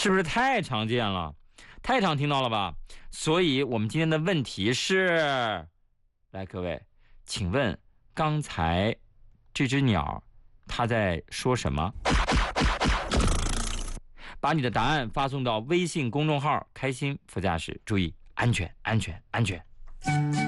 是不是太常见了？太常听到了吧？所以我们今天的问题是，来各位，请问刚才这只鸟它在说什么？把你的答案发送到微信公众号开心副驾驶，注意安全安全安全。